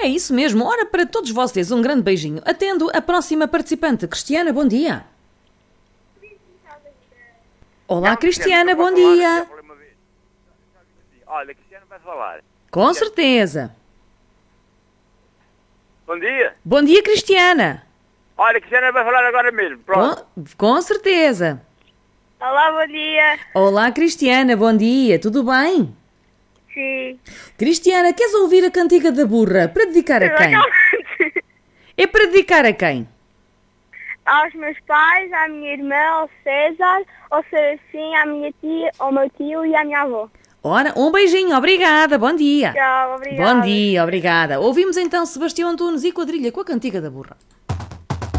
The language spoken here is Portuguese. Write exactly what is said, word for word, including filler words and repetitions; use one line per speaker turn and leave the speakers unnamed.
É isso mesmo. Ora, para todos vocês, um grande beijinho. Atendo a próxima participante. Cristiana, bom dia. Olá, Cristiana, bom dia.
Olha, Cristiana vai falar.
Com certeza.
Bom dia.
Bom dia, Cristiana.
Olha, Cristiana vai falar agora mesmo. Pronto.
Com, com certeza.
Olá, bom dia.
Olá, Cristiana, bom dia. Tudo bem?
Sim.
Cristiana, queres ouvir a cantiga da burra? Para dedicar a quem? É para dedicar a quem?
Aos meus pais, à minha irmã, ao César, ao Serafim, à minha tia, ao meu tio e à minha avó.
Ora, um beijinho, obrigada, bom dia.
Tchau, obrigada.
Bom dia, obrigada. Ouvimos então Sebastião Antunes e Quadrilha com a cantiga da burra.